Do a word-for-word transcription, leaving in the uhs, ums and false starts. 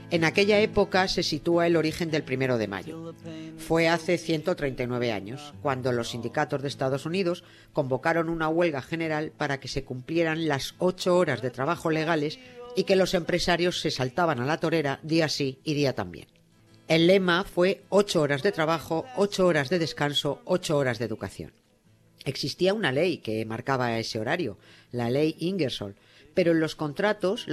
En aquella época se sitúa el origen del primero de mayo. Fue hace ciento treinta y nueve años, cuando los sindicatos de Estados Unidos convocaron una huelga general para que se cumplieran las ocho horas de trabajo legales y que los empresarios se saltaban a la torera día sí y día también. El lema fue ocho horas de trabajo, ocho horas de descanso, ocho horas de educación. Existía una ley que marcaba ese horario, la ley Ingersoll, pero en los contratos